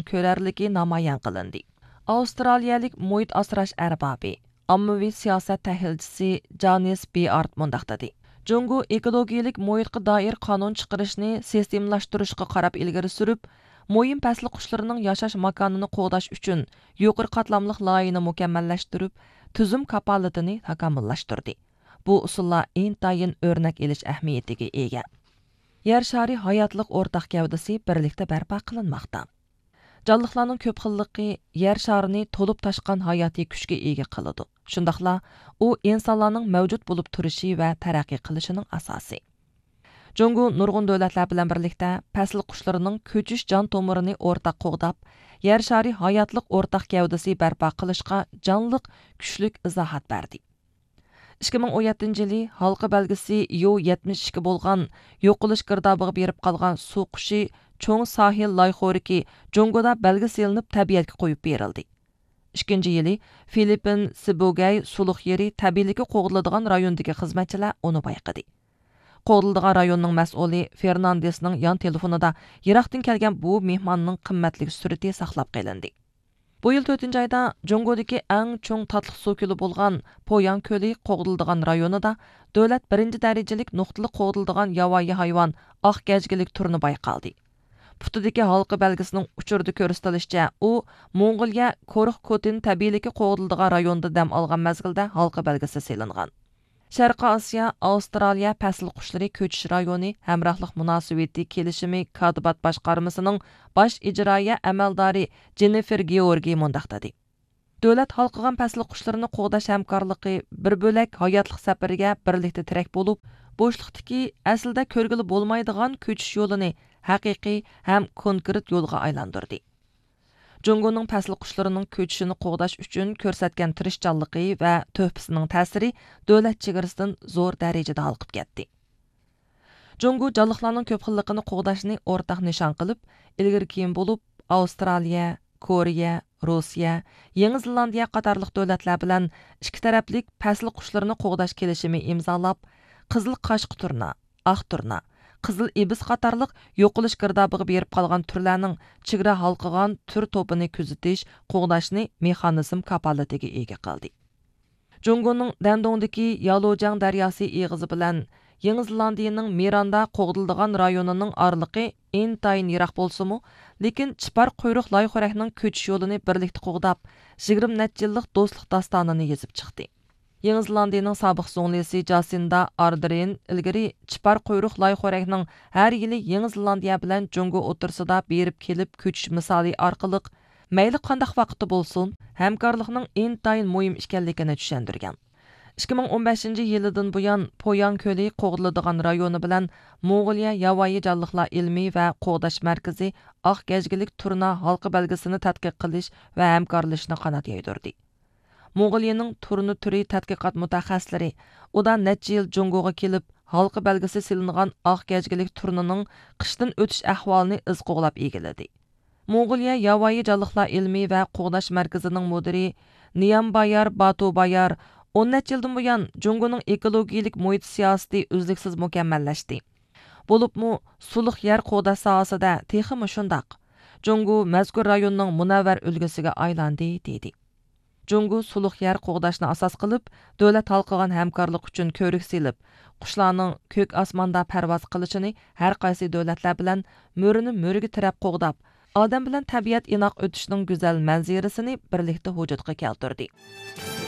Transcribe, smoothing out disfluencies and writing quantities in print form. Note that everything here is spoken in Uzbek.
ko'rarligi namoyon qilindi. Avstraliyalik muhit asrash arbobi, ommaviy siyosat tahlilchisi Janis Beard mundaq dedi. Jungo ekologiyalik muhitga doir qonun chiqarishni sistemlashtirishga qarab ilgari surib, mo'yin pasli qushlarning yashash makonini qo'g'dash uchun yuqori qatlamliq loyihani mukammallashtirib, tuzum kapolatini takomillashtirdi. Bu usullar intayin o'rnak elish ahamiyatiga ega. Yer shari hayotliq o'rtaq gavdasi birlikda barpo qilinmoqda. Jonliqlarning ko'p xilligi yer sharini to'lib tashqan hayotiy kuchga ega qiladi. Shundaqla u insonlarning mavjud bo'lib turishi va taraqqiy qilishining asosi. Jungo nurg'un davlatlar bilan birlikda pasli qushlarning ko'chish jon tomirini o'rtaq qo'g'dab, yer shari hayotliq o'rtaq gavdasi barpo qilishga jonliq kuchlik izohat berdi. 2017-yili halqa belgisi Yo-72 bo'lgan yo'qilish girdobig'i berib qolgan suv qushi cho'ng sahil loyxo'riki Jungoda belgi silinib tabiatga qo'yib berildi. 2-yili Filippin Sibugay suluq yeri tabiiyligi qo'g'iladigan rayondagi xizmatchilar uni bayqadi. Qo'g'iladigan rayonning mas'uli Fernandesning yon telefonida Iroqdan kelgan bu mehmonning qimmatli surati saqlab qolindi. Bu yil 4-oyda Jungodagi eng cho'ng tatliq suv ko'li bo'lgan Poyan ko'li qo'g'iladigan rayonida davlat 1-darajalik nuqtali qo'g'iladigan yovvoyi hayvon oq gajgilik turini bayqaldi. Putidagi halqa belgisining uchurda ko'rsatilishicha, u Mong'oliya Ko'riq Kotin tabiiyligi qo'g'iladigan rayonda dam olgan mezgilda halqa belgisi selingan. Sharqiy Osiyo Avstraliya pasli qushlari ko'chish rayoni hamrohlik munosabati kelishimi Kodibat boshqarmasining bosh ijroiya amaldori Jennifer Georgi mundaq dedi. Davlat halqagan pasli qushlarini qo'g'dash hamkorligi bir bo'lak hayotlik safariga birlikda tirak bo'lib, bo'shliqdagi aslida ko'rgili bo'lmaydigan ko'chish yo'lini haqiqiy ham konkret yo'lga aylantirdi. Jungoning pasli qushlarining ko'chishini qo'g'dash uchun ko'rsatgan tirishchanligi va to'hpisining ta'siri davlat chegarasidan zo'r darajada halqib ketdi. Jungo jonliqlarning ko'p xilligini qo'g'dashni o'rtaq nishon qilib, ilgari keyin bo'lib Avstraliya, Koreya, Rossiya, Yangi Zelandiya qatorliq davlatlar bilan ikki taraflik pasli qushlarini qo'g'dash kelishimi imzolab, qizil qashqi turna, oq turna, qizil ibis qatorliq yo'qilish girdobig'i berib qolgan turlarning chegara halqigan tur to'pini kuzatish, qo'g'dashni mexanizm kapolatiga ega qildi. Jungoning Dandongdagi Yalojang daryosi eg'izi bilan Yangi Zelandiyaning Miranda qo'g'dildigan rayonining oraliqi intayin yiroq bo'lsa-mu, lekin chipar quyruq loyxo'rakning ko'chish yo'lini birlikda qo'g'dab, 20 necha yillik do'stlik dastonini yozib chiqdi. Yangi Zelandiyaning sobiq so'nglisi Jasinda Ardern ilgari chipar quyruq loyxo'rakning har yili Yangi Zelandiya bilan Jungo o'tirsida berib kelib ko'chish misoli orqali mayli qanday vaqtda bo'lsin, hamkorlikning intayin muhim ekanligini tushuntirgan. 2015-yildan buyon Poyan ko'li qo'g'iladigan rayoni bilan Mong'oliya yovvoyi jonliqlar ilmiy va qo'g'dash markazi oq gajgilik turna halqa belgisini tadqiq qilish va hamkorlashni qanot yaydirdi. Mong'oliyaning turni turi tadqiqot mutaxassislari uda necha yil Jungoga kelib, halqa belgisi silingan oq gajgilik turnining qishdan o'tish ahvolini iz qo'g'lab egiladi. Mong'oliya yovvoyi jonliqlar ilmiy va qo'g'dash markazining mudiri Niyambayar Batubayar 10 necha yildan buyon Jungoning ekologiyalik muhit siyosati uzluksiz mukammallashdi. Bo'libmi suluq yer qo'g'dash sohasida texmi shundaq. Jungo mazkur rayonning munavvar ulgisiga aylandi dedi. Jungo suluq yer qo'g'dashni asos qilib, davlat halqigan hamkorlik uchun ko'rik silib, qushlarning ko'k osmonda parvoz qilishini har qaysi davlatlar bilan mo'rini mo'riga tirab qo'g'dab, odam bilan tabiat inoq o'tishining go'zal manzarasini birlikda vujudga keltirdi.